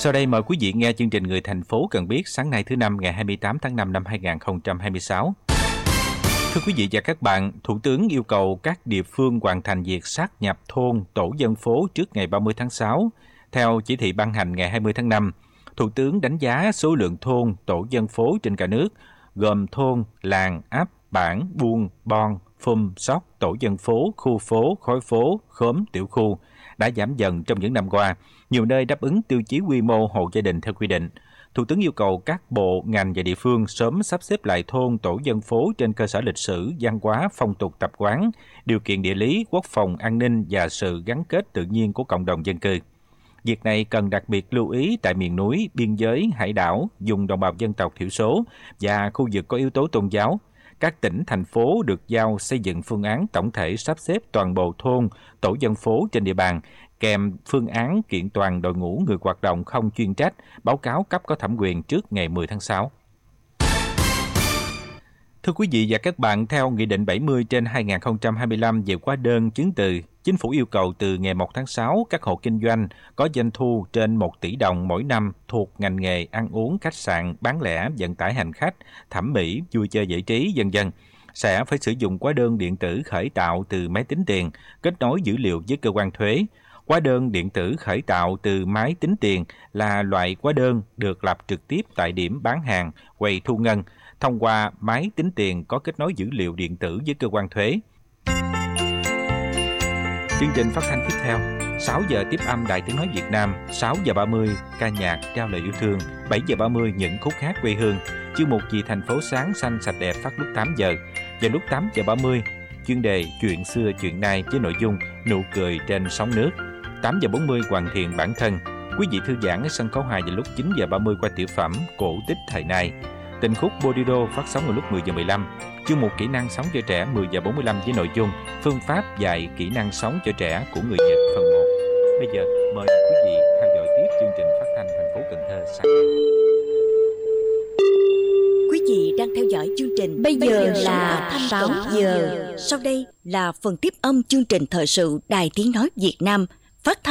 Sau đây mời quý vị nghe chương trình Người thành phố cần biết sáng nay thứ Năm ngày 28 tháng 5 năm 2026. Thưa quý vị và các bạn, Thủ tướng yêu cầu các địa phương hoàn thành việc sát nhập thôn, tổ dân phố trước ngày 30 tháng 6. Theo chỉ thị ban hành ngày 20 tháng 5, Thủ tướng đánh giá số lượng thôn, tổ dân phố trên cả nước, gồm thôn, làng, ấp, bản, buôn, bon, phum, sóc, tổ dân phố, khu phố, khối phố, khóm, tiểu khu, đã giảm dần trong những năm qua, nhiều nơi đáp ứng tiêu chí quy mô hộ gia đình theo quy định. Thủ tướng yêu cầu các bộ, ngành và địa phương sớm sắp xếp lại thôn, tổ dân phố trên cơ sở lịch sử, văn hóa, phong tục tập quán, điều kiện địa lý, quốc phòng, an ninh và sự gắn kết tự nhiên của cộng đồng dân cư. Việc này cần đặc biệt lưu ý tại miền núi, biên giới, hải đảo, vùng đồng bào dân tộc thiểu số và khu vực có yếu tố tôn giáo. Các tỉnh, thành phố được giao xây dựng phương án tổng thể sắp xếp toàn bộ thôn, tổ dân phố trên địa bàn, kèm phương án kiện toàn đội ngũ người hoạt động không chuyên trách, báo cáo cấp có thẩm quyền trước ngày 10 tháng 6. Thưa quý vị và các bạn, theo Nghị định 70/2025 về hóa đơn chứng từ, Chính phủ yêu cầu từ ngày 1 tháng 6, các hộ kinh doanh có doanh thu trên 1 tỷ đồng mỗi năm thuộc ngành nghề ăn uống, khách sạn, bán lẻ, vận tải hành khách, thẩm mỹ, vui chơi giải trí, v.v. sẽ phải sử dụng hóa đơn điện tử khởi tạo từ máy tính tiền, kết nối dữ liệu với cơ quan thuế. Hóa đơn điện tử khởi tạo từ máy tính tiền là loại hóa đơn được lập trực tiếp tại điểm bán hàng, quầy thu ngân, thông qua máy tính tiền có kết nối dữ liệu điện tử với cơ quan thuế. Chương trình phát thanh tiếp theo, 6 giờ tiếp âm Đài Tiếng Nói Việt Nam, 6 giờ 30 ca nhạc trao lời yêu thương, 7 giờ 30 những khúc hát quê hương, chương mục Vì thành phố sáng xanh sạch đẹp phát lúc 8 giờ. Và lúc 8 giờ 30, chuyên đề Chuyện xưa chuyện nay với nội dung Nụ cười trên sóng nước. 8 giờ 40 hoàn thiện bản thân. Quý vị thư giãn ở sân khấu 2 vào lúc 9 giờ 30 qua tiểu phẩm Cổ tích thời nay. Tình khúc Bolero phát sóng vào lúc 10 giờ 15. Chương mục Kỹ năng sống cho trẻ 10 giờ 45 với nội dung Phương pháp dạy kỹ năng sống cho trẻ của người Nhật phần 1. Bây giờ mời quý vị theo dõi tiếp chương trình phát thanh thành phố Cần Thơ sáng nay. Quý vị đang theo dõi chương trình. Bây giờ là 6 giờ. Sau đây là phần tiếp âm chương trình thời sự Đài Tiếng Nói Việt Nam phát thanh